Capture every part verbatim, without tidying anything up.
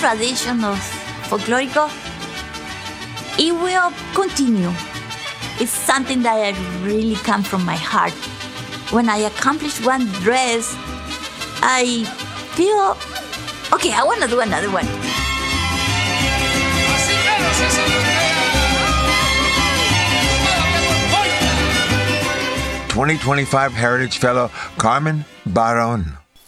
tradition of folklorico, it will continue. It's something that I really come from my heart. When I accomplish one dress, I feel, okay, I want to do another one. twenty twenty-five Heritage Fellow Carmen Barron.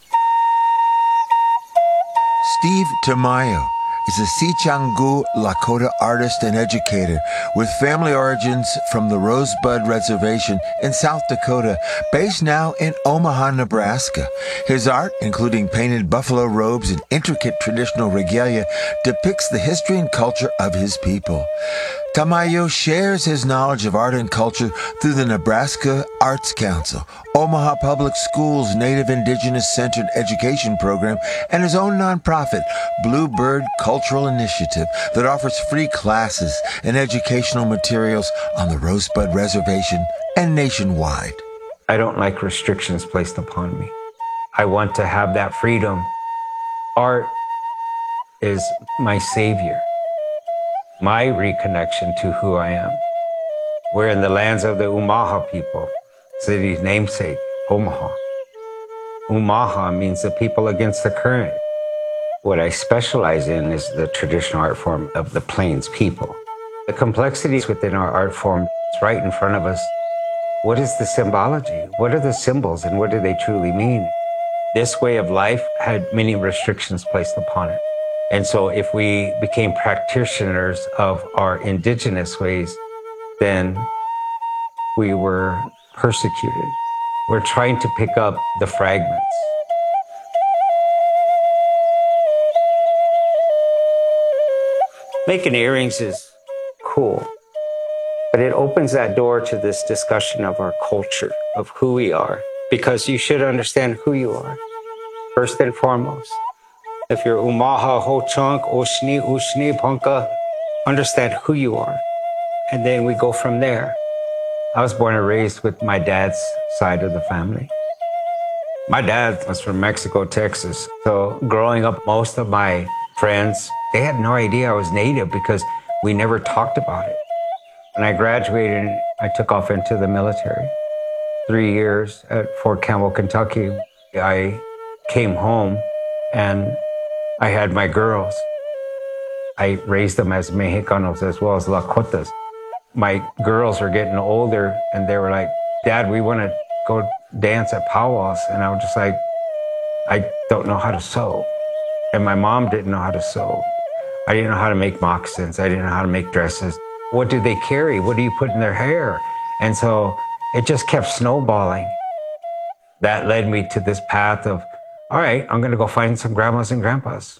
Steve Tamayo is a Sicangu Lakota artist and educator with family origins from the Rosebud Reservation in South Dakota, based now in Omaha, Nebraska. His art, including painted buffalo robes and intricate traditional regalia, depicts the history and culture of his people. Tamayo shares his knowledge of art and culture through the Nebraska Arts Council, Omaha Public Schools Native Indigenous Centered Education Program, and his own nonprofit, Bluebird Cultural Initiative, that offers free classes and educational materials on the Rosebud Reservation and nationwide. I don't like restrictions placed upon me. I want to have that freedom. Art is my savior, my reconnection to who I am. We're in the lands of the Umaha people, city's namesake, Omaha. Umaha means the people against the current. What I specialize in is the traditional art form of the Plains people. The complexities within our art form is right in front of us. What is the symbology? What are the symbols and what do they truly mean? This way of life had many restrictions placed upon it. And so if we became practitioners of our indigenous ways, then we were persecuted. We're trying to pick up the fragments. Making earrings is cool, but it opens that door to this discussion of our culture, of who we are, because you should understand who you are, first and foremost. If you're Umaha, Ho-Chunk, Oshni, Ushni, Ponca, understand who you are. And then we go from there. I was born and raised with my dad's side of the family. My dad was from Mexico, Texas. So growing up, most of my friends, they had no idea I was Native because we never talked about it. When I graduated, I took off into the military. Three years at Fort Campbell, Kentucky. I came home and I had my girls. I raised them as Mexicanos as well as Lakotas. My girls were getting older and they were like, Dad, we want to go dance at powwows. And I was just like, I don't know how to sew. And my mom didn't know how to sew. I didn't know how to make moccasins. I didn't know how to make dresses. What do they carry? What do you put in their hair? And so it just kept snowballing. That led me to this path of, all right, I'm going to go find some grandmas and grandpas.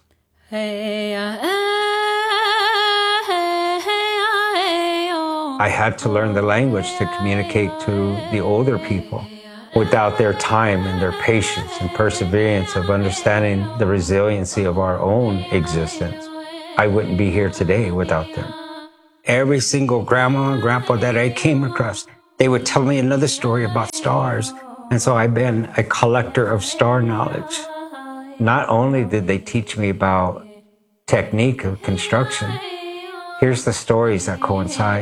I had to learn the language to communicate to the older people. Without their time and their patience and perseverance of understanding the resiliency of our own existence, I wouldn't be here today without them. Every single grandma and grandpa that I came across, they would tell me another story about stars. And so I've been a collector of star knowledge. Not only did they teach me about technique of construction, here's the stories that coincide.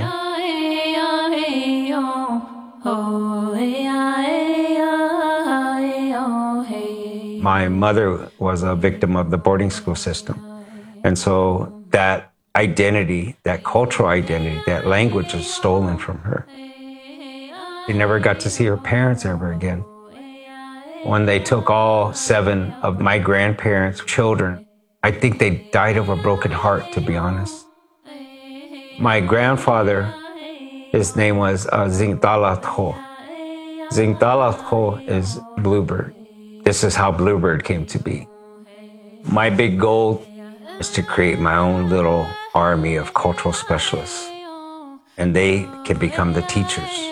My mother was a victim of the boarding school system. And so that identity, that cultural identity, that language was stolen from her. She never got to see her parents ever again. When they took all seven of my grandparents' children, I think they died of a broken heart, to be honest. My grandfather, his name was uh, Zingtalatho. Zingtalatho is Bluebird. This is how Bluebird came to be. My big goal is to create my own little army of cultural specialists, and they can become the teachers.